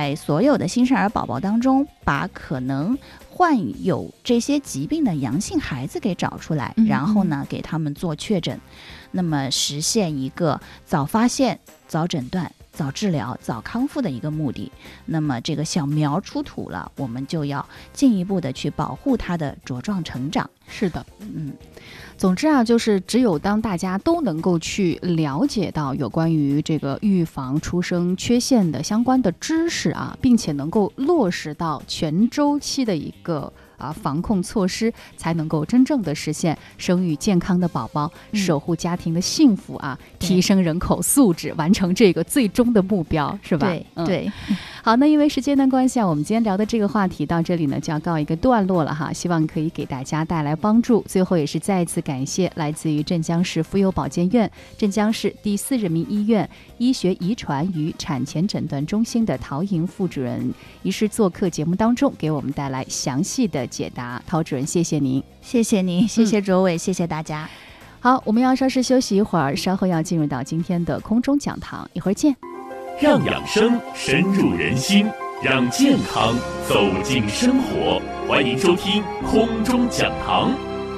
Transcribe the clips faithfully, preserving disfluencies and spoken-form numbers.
在所有的新生儿宝宝当中，把可能患有这些疾病的阳性孩子给找出来， 嗯、 然后呢给他们做确诊，那么实现一个早发现、早诊断、早治疗、早康复的一个目的。那么这个小苗出土了，我们就要进一步的去保护它的茁壮成长。 是的， 嗯。 总之啊，就是只有当大家都能够去了解到有关于这个预防出生缺陷的相关的知识啊，并且能够落实到全周期的一个啊防控措施，才能够真正的实现生育健康的宝宝， 嗯、 守护家庭的幸福啊，提升人口素质，完成这个最终的目标，是吧？ 对、嗯、对。 好，那因为时间的关系啊，我们今天聊的这个话题到这里呢就要告一个段落了哈，希望可以给大家带来帮助。最后也是再一次感谢来自于镇江市妇幼保健院、镇江市第四人民医院医学遗传与产前诊断中心的陶莹副主任医师做客节目当中，给我们带来详细的解答。陶主任，谢谢您。 谢谢您，谢谢卓伟、嗯、谢谢大家。 好，我们要稍事休息一会儿，稍后要进入到今天的空中讲堂，一会儿见。 让养生深入人心，让健康走进生活，欢迎收听空中讲堂。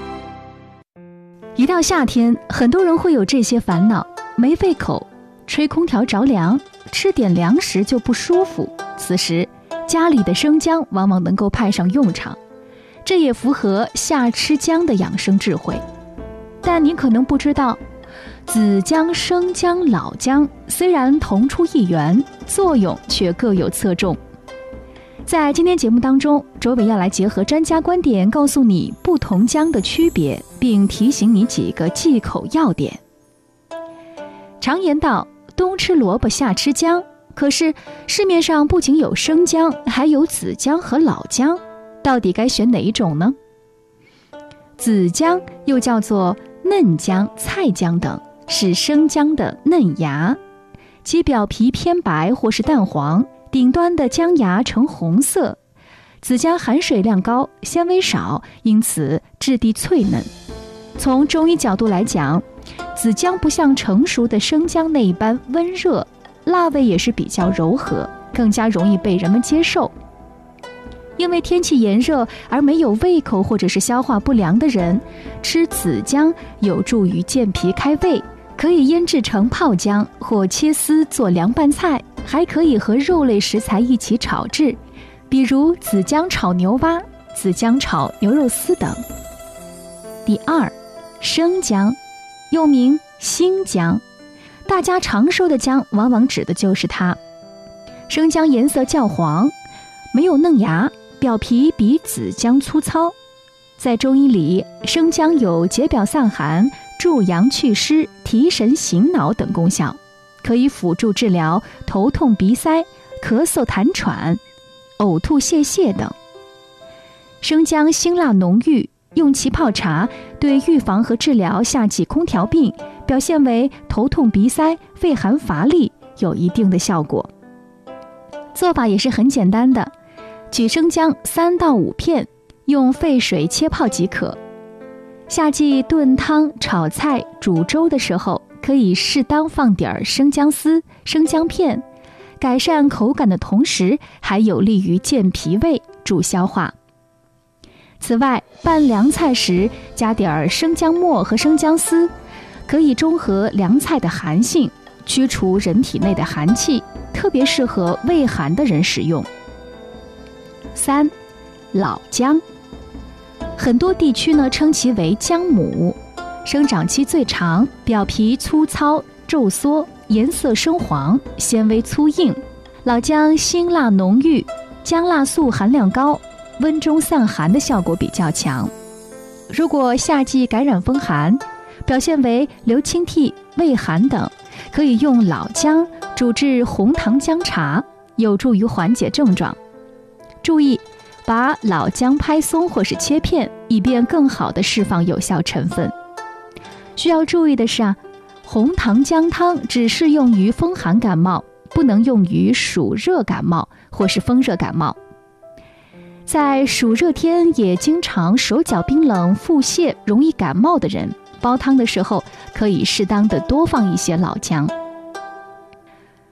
一到夏天，很多人会有这些烦恼：没胃口，吹空调着凉，吃点凉食就不舒服。此时家里的生姜往往能够派上用场，这也符合夏吃姜的养生智慧。但你可能不知道，紫姜、生姜、老姜虽然同出一源，作用却各有侧重。在今天节目当中，卓伟要来结合专家观点，告诉你不同姜的区别，并提醒你几个忌口要点。常言道，冬吃萝卜夏吃姜，可是市面上不仅有生姜，还有紫姜和老姜，到底该选哪一种呢？紫姜又叫做嫩姜、菜姜等，是生姜的嫩芽，其表皮偏白或是淡黄，顶端的姜芽呈红色。紫姜含水量高，纤维少，因此质地脆嫩。从中医角度来讲，紫姜不像成熟的生姜那一般温热，辣味也是比较柔和，更加容易被人们接受。因为天气炎热而没有胃口或者是消化不良的人，吃紫姜有助于健脾开胃，可以腌制成泡姜或切丝做凉拌菜，还可以和肉类食材一起炒制，比如紫姜炒牛蛙、紫姜炒牛肉丝等。第二，生姜又名新姜，大家常说的姜往往指的就是它。生姜颜色较黄，没有嫩芽，表皮比紫姜粗糙。在中医里，生姜有解表散寒、助阳祛湿、提神醒脑等功效，可以辅助治疗头痛鼻塞、咳嗽痰喘、呕吐泄泻等。生姜辛辣浓郁，用其泡茶，对预防和治疗夏季空调病，表现为头痛鼻塞、畏寒乏力，有一定的效果。做法也是很简单的，取生姜三到五片，用沸水切泡即可。夏季炖汤、炒菜、煮粥的时候，可以适当放点生姜丝、生姜片，改善口感的同时，还有利于健脾胃、助消化。此外，拌凉菜时加点生姜末和生姜丝，可以中和凉菜的寒性，驱除人体内的寒气，特别适合胃寒的人食用。三，老姜，很多地区呢称其为姜母，生长期最长，表皮粗糙皱缩，颜色深黄，纤维粗硬。老姜辛辣浓郁，姜辣素含量高，温中散寒的效果比较强。如果夏季感染风寒，表现为流清涕、畏寒等，可以用老姜煮制红糖姜茶，有助于缓解症状。注意，把老姜拍松或是切片，以便更好地释放有效成分。需要注意的是啊，红糖姜汤只适用于风寒感冒，不能用于暑热感冒或是风热感冒。在暑热天也经常手脚冰冷、腹泻、容易感冒的人，煲汤的时候可以适当的多放一些老姜。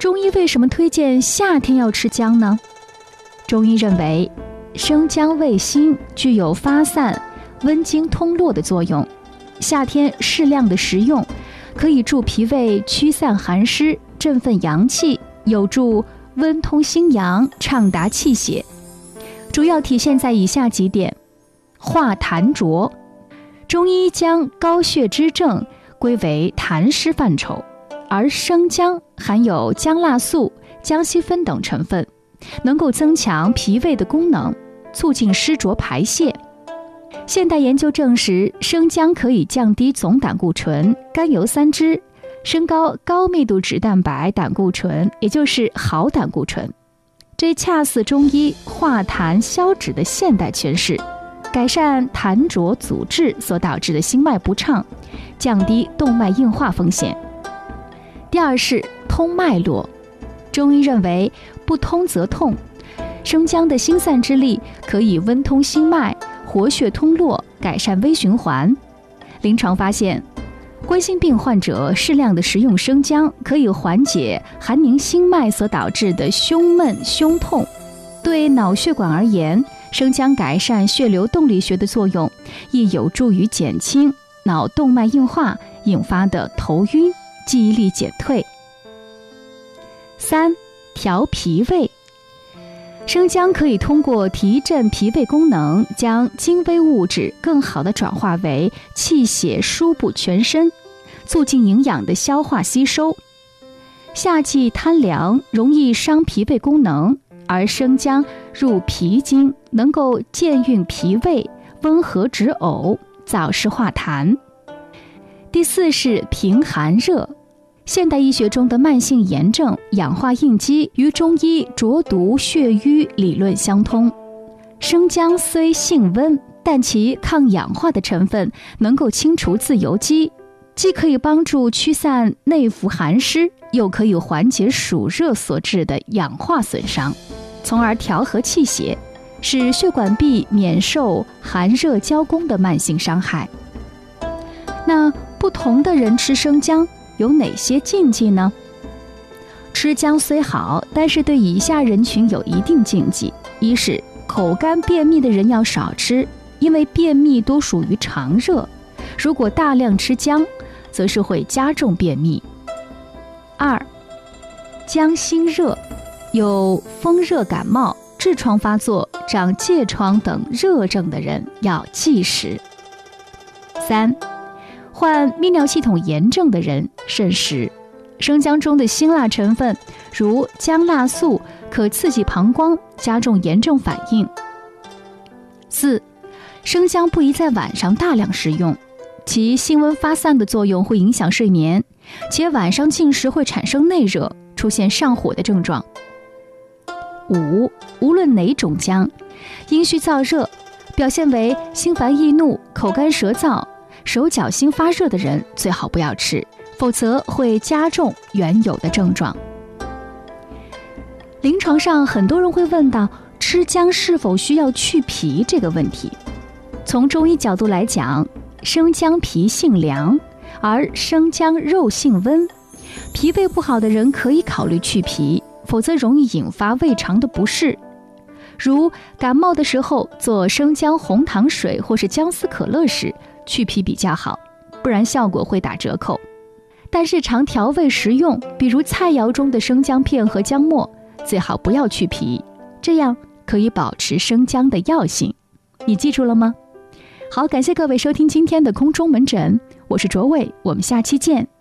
中医为什么推荐夏天要吃姜呢？中医认为，生姜味辛，具有发散、温经通络的作用。夏天适量的食用，可以助脾胃驱散寒湿，振奋阳气，有助温通心阳，畅达气血。主要体现在以下几点：化痰浊。中医将高血脂症归为痰湿范畴，而生姜含有姜辣素、姜烯酚等成分，能够增强脾胃的功能，促进湿浊排泄。现代研究证实，生姜可以降低总胆固醇、甘油三酯，升高高密度脂蛋白胆固醇，也就是好胆固醇。这恰似中医化痰消脂的现代诠释，改善痰浊阻滞所导致的心脉不畅，降低动脉硬化风险。第二是通脉络。中医认为，不通则痛，生姜的辛散之力可以温通心脉，活血通络，改善微循环。临床发现，冠心病患者适量的食用生姜，可以缓解寒凝心脉所导致的胸闷、胸痛。对脑血管而言，生姜改善血流动力学的作用，亦有助于减轻脑动脉硬化引发的头晕、记忆力减退。三、调脾胃。生姜可以通过提振脾胃功能，将精微物质更好地转化为气血输布全身，促进营养的消化吸收。夏季贪凉，容易伤脾胃功能，而生姜入脾经，能够健运脾胃，温和止呕，早湿化痰。第四是平寒热。现代医学中的慢性炎症、氧化应激与中医浊毒血瘀理论相通。生姜虽性温，但其抗氧化的成分能够清除自由基，既可以帮助驱散内服寒湿，又可以缓解暑热所致的氧化损伤，从而调和气血，使血管壁免受寒热交攻的慢性伤害。那不同的人吃生姜有哪些禁忌呢？吃姜虽好，但是对以下人群有一定禁忌。一是口干便秘的人要少吃，因为便秘多属于肠热，如果大量吃姜，则是会加重便秘。二，姜辛热，有风热感冒、痔疮发作、长疥疮等热症的人要忌食。三，患泌尿系统炎症的人慎食。生姜中的辛辣成分如姜辣素可刺激膀胱，加重炎症反应。四，生姜不宜在晚上大量食用，其辛温发散的作用会影响睡眠，且晚上进食会产生内热，出现上火的症状。五，无论哪种姜，阴虚燥热，表现为心烦易怒、口干舌燥、手脚心发热的人最好不要吃，否则会加重原有的症状。临床上很多人会问到，吃姜是否需要去皮这个问题。从中医角度来讲，生姜皮性凉，而生姜肉性温，脾胃不好的人可以考虑去皮，否则容易引发胃肠的不适。如感冒的时候做生姜红糖水或是姜丝可乐时，去皮比较好，不然效果会打折扣。但日常调味食用，比如菜肴中的生姜片和姜末，最好不要去皮，这样可以保持生姜的药性。你记住了吗？好，感谢各位收听今天的空中门诊，我是卓伟，我们下期见。